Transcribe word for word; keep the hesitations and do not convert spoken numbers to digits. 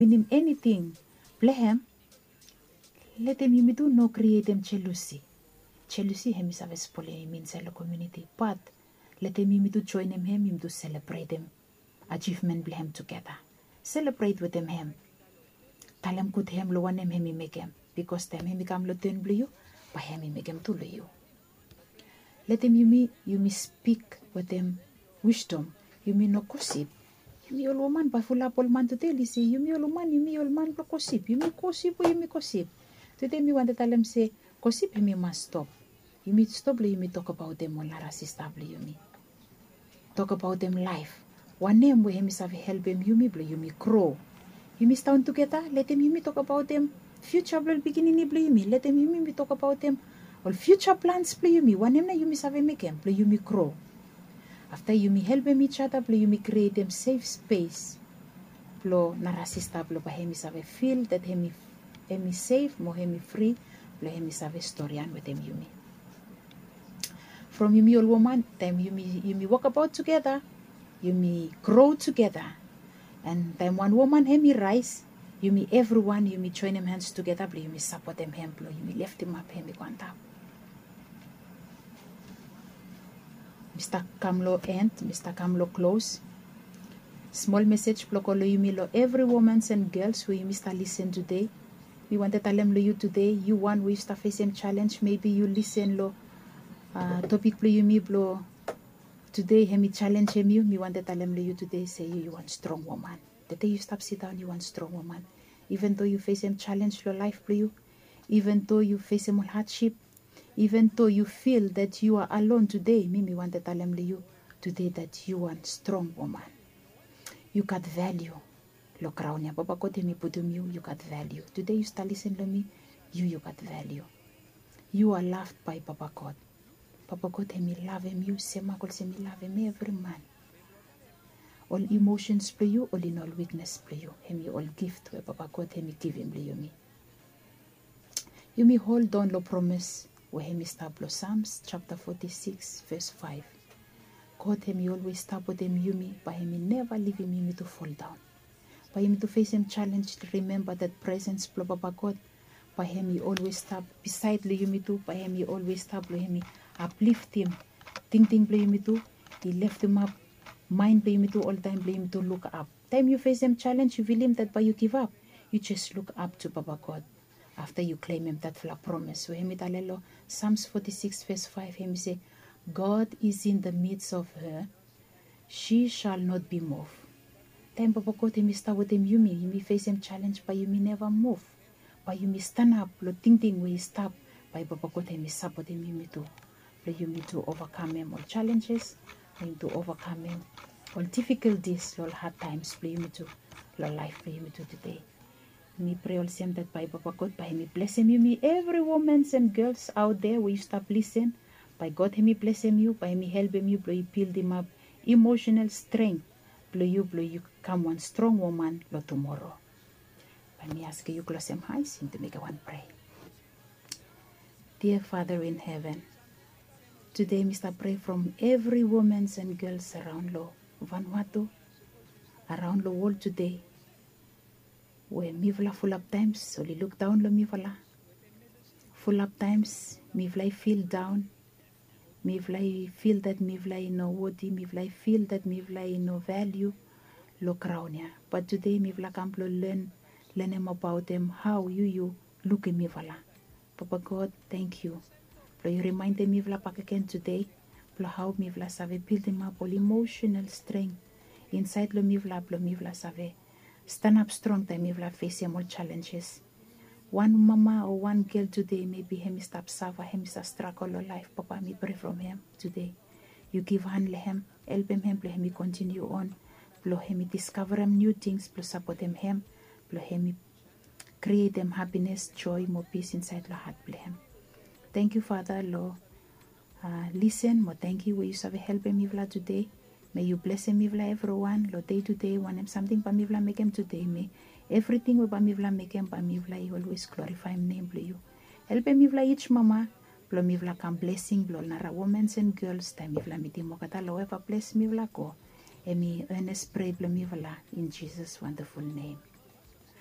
him anything, blehem, let them you do no create them jealousy. Jealousy him is a spole means a community, but let them you do join him him to celebrate them achievement blehem together. Celebrate with them him. Tell him good him lo one him him make him because them him become lo turn blue, but him make him to you. Let them you me you me speak with them wisdom. You me no gossip. You me all woman by full up all man to tell you say you me all man, you me all man no gossip. You me gossip or you me gossip. Today me want to tell them say gossip you me must stop. You me stop you me talk about them on Lara sister you me. Talk about them life. One name where him is have help him you me blue you me grow. You me stand together, let them you me talk about them. Future blue beginning blue you me. Let them you me talk about them. All future plans blue you me. One name you me have make him blue you me grow. After you me help them each other, you me create them safe space. Blo narasista blo pa hemi save feel that hemi hemi safe, mo hemi free, blo hemi save storian with them you me. From you me all woman, time you me you me walk about together, you me grow together. And time one woman hemi rise, you me everyone, you me join them hands together, blo you me support them hem, blo you me lift them up, hemi kwanta. Mister Kamlo end, Mister Kamlo close. Small message plokolo you me lo every woman and girls who you Mister listen today. We want to tell them lo you today. You want we start facing challenge. Maybe you listen lo uh, topic lo you me blo today. Hemi challenge him you. Me want to tell them lo you today. Say you you want strong woman. The day you stop sit down, you want strong woman. Even though you face him challenge lo life blo you. Even though you face him hardship. Even though you feel that you are alone today, Mimi want to tell them to you today that you are a strong woman. You got value. Lo crown ya papa kote mi pudum you, you got value. Today you start listening to me, you you got value. You are loved by Papa God. Papa God me love him, you sema kol se me love him every man. All emotions play you, all in all weakness play you. Him you all gift where Papa God me give him you me. You me hold on lo promise. Where him stable Psalms chapter forty-six verse five. God him you always stop with him you me, by him never leave him you me to fall down. By him to face him challenge, remember that presence blow Papa God. By him you always stop beside you me too. By him you always stop blow him uplift him. Think think blow you me too. He lift him up. Mind blow you me too all time blow him to look up. Time you face him challenge, you feel him that by you give up. You just look up to Papa God. After you claim him that fla promise. So him italelo Psalms forty-six verse five him say, God is in the midst of her, she shall not be moved. Time Papa God him start with him you me, you me face him challenge, but you me never move. But you me stand up, lo ting ting we stop, by Papa God him support him you me too. But you me to overcome him all challenges, him to overcome him all difficulties, all hard times, play you me too, all life play you me too today. Me pray all same that by Papa God, by me bless him you me, every women and girls out there where you stop listen, by God him me bless him you, by me help him you, blow you build him up, emotional strength, blow you, blow you come one strong woman, lo tomorrow. By me ask you close him eyes, him to make one pray. Dear Father in heaven, today Mister pray from every women and girls around lo Vanuatu, around the world today. Where me vla full up times, so we look down lo me vla. Full up times, me vla feel down. Me vla feel that me vla no worthy, me vla feel that me vla no value. Lo crownia. But today me vla come to learn, learn him about them, how you you look at me vla. Papa God, thank you. Plo you remind me vla back again today. Plo how me vla save build him up all emotional strength. Inside lo me vla, plo me vla save. Stand up strong time if like face all challenges. One mama or one girl today, maybe him stop suffer, him stop struggle or life. Papa, me pray from him today. You give hand him, help him, him, let him continue on. Blow him discover him new things, blow support him, him, blow him create them happiness, joy, more peace inside the heart, blow him. Thank you, Father, Lord. Uh, listen, more thank you, where you serve help him if today. May you bless him if everyone, Lord, day to day, want him something by me make him today. May everything we by me make him by me always glorify him name, bless you. Help him if each mama, blow me come blessing, blow nara women and girls, time if me timokata, lo ever bless me go. And me earnest pray, blow me in Jesus' wonderful name.